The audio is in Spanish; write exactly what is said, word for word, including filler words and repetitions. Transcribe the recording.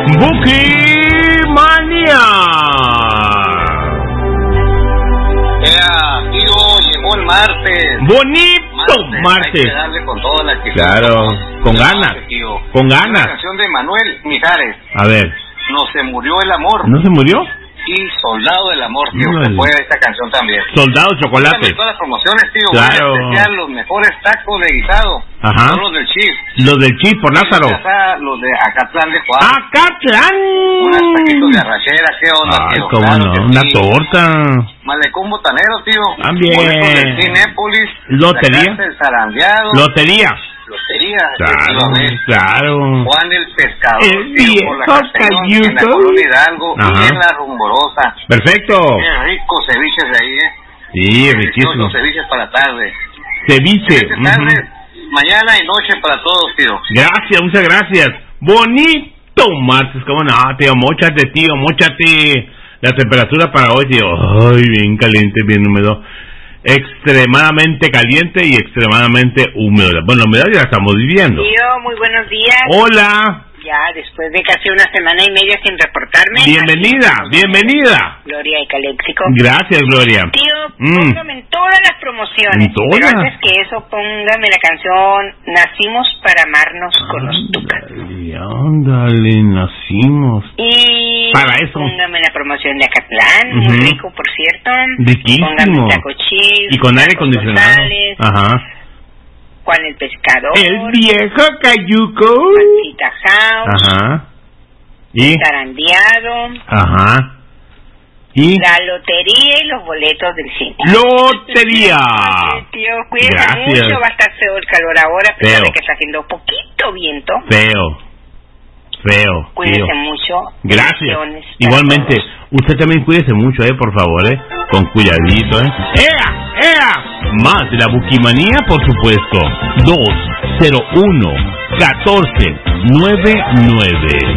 Bukimania. Yeah, tío, llegó el martes. Bonito martes. martes. Hay que darle con toda la actitud. Claro, con ganas. Tío. Con ganas. Una canción de Manuel Mijares. A ver. No se murió el amor. ¿No se murió? Sí, Soldado del Amor, tío. No, Se puede esta canción también. Soldado Chocolate. Dígame todas las promociones, tío. Claro. En especial los mejores tacos de guisado. Ajá. Son los del Chip. Los del Chip por Lázaro. Los de Acatlán de Juárez. ¡Acatlán! Unas taquitos de arrachera, ¿qué onda, Ay, tío? cómo Claro no, que una sí. torta. Malecón botanero, tío. También. Boletos de Cinépolis. Lotería. El zarandeado. Lotería. Lotería, Claro, efectivamente. claro. Juan el Pescador, El tío, por la viejo Castellón, en la Cayuco. Colonia Hidalgo y Ajá. en la Rumorosa. Perfecto. Qué ricos ceviches de ahí, ¿eh? Sí, riquísimo. Deliciosos ceviches para tarde. Ceviche. Excelente tarde, Ujú. mañana y noche para todos, tío. Gracias, muchas gracias. Bonito martes, cómo no, tío, móchate, tío, móchate. La temperatura para hoy, tío, ay, bien caliente, bien húmedo. Extremadamente caliente y extremadamente húmedo. Bueno, la humedad ya la estamos viviendo. Tío, muy buenos días. Hola. Ya, después de casi una semana y media sin reportarme. Bienvenida, bienvenida. Gloria y Caléxico. Gracias, Gloria. Tío, Mm. póngame en todas las promociones. ¿En todas? Pero antes que eso, póngame la canción Nacimos para amarnos con los Tucas. Ándale, ándale, nacimos. Y Para eso. póngame la promoción de Acatlán, Ujú. muy rico, por cierto. Riquísimo. Póngame Taco Chips, Y con aire Tacos acondicionado. González, Ajá. Juan el Pescador, El viejo Cayuco. Pancita House, Ajá. Y. Zarandeado, Ajá. Y. la lotería y los boletos del cine. Lotería. Así, tío, cuídate Gracias. mucho, va a estar feo el calor ahora, a pesar Feo. de que está haciendo poquito viento. Feo. Feo. Cuídese tío. mucho. Gracias. Bendiciones para Igualmente, todos. usted también cuídese mucho, eh, por favor, eh. Con cuidadito, eh. ¡Ea! ¡Ea! Más de la Bukimanía, por supuesto. dos cero uno catorce noventa y nueve.